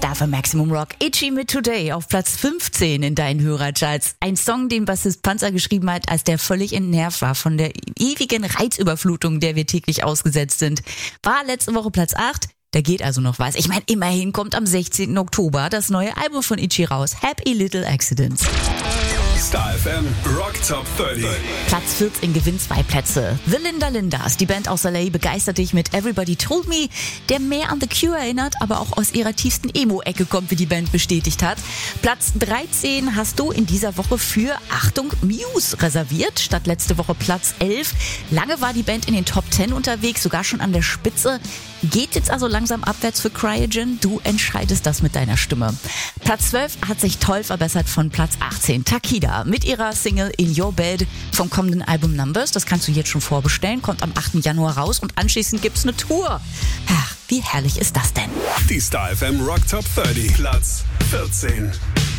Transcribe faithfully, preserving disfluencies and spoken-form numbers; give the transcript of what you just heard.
Star für Maximum Rock. Itchy mit Today auf Platz fünfzehn in deinen Hörercharts. Ein Song, den Bassist Panzer geschrieben hat, als der völlig entnervt war von der ewigen Reizüberflutung, der wir täglich ausgesetzt sind. War letzte Woche Platz acht. Da geht also noch was. Ich meine, immerhin kommt am sechzehnten Oktober das neue Album von Itchy raus. Happy Little Accidents. Star F M Rock Top dreißig. Platz vierzehn gewinnt zwei Plätze. The Linda Lindas, die Band aus L A, begeistert dich mit Everybody Told Me, der mehr an The Cure erinnert, aber auch aus ihrer tiefsten Emo-Ecke kommt, wie die Band bestätigt hat. Platz dreizehn hast du in dieser Woche für, Achtung, Muse reserviert, statt letzte Woche Platz elf. Lange war die Band in den Top zehn unterwegs, sogar schon an der Spitze. Geht jetzt also langsam abwärts für Cryogen? Du entscheidest das mit deiner Stimme. Platz zwölf hat sich toll verbessert von Platz achtzehn. Takida mit ihrer Single In Your Bed vom kommenden Album Numbers. Das kannst du jetzt schon vorbestellen, kommt am achten Januar raus und anschließend gibt's eine Tour. Ach, wie herrlich ist das denn? Die Star F M Rock Top dreißig. Platz vierzehn.